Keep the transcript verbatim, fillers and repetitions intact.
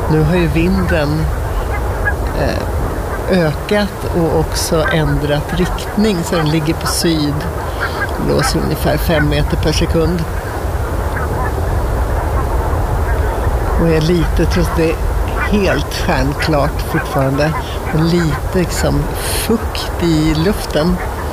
Nu har ju vinden eh, ökat och också ändrat riktning så den ligger på syd. Blåser ungefär fem meter per sekund. Och är lite, trots det är helt stjärnklart fortfarande, och lite liksom fukt i luften.